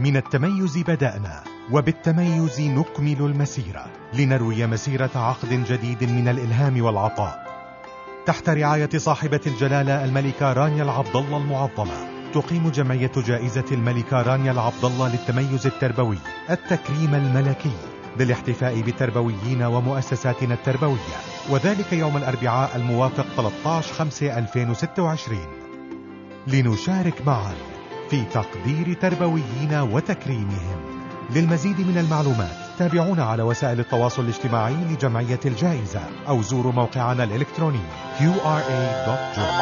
من التميز بدأنا، وبالتميز نكمل المسيرة، لنروي مسيرة عقد جديد من الإلهام والعطاء. تحت رعاية صاحبة الجلالة الملكة رانيا العبدالله المعظمة، تقيم جمعية جائزة الملكة رانيا العبدالله للتميز التربوي التكريم الملكي بالاحتفاء بالتربويين ومؤسساتنا التربوية، وذلك يوم الأربعاء الموافق 13/5/2026، لنشارك معا في تقدير تربويين وتكريمهم. للمزيد من المعلومات تابعونا على وسائل التواصل الاجتماعي لجمعية الجائزة أو زوروا موقعنا الإلكتروني qra.joy.